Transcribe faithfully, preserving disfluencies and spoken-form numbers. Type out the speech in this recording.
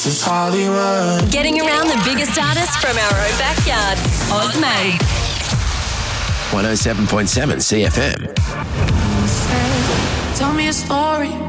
This is Hollywood. Getting around the biggest artists from our own backyard. Ozmade. one oh seven point seven C F M. Tell me a story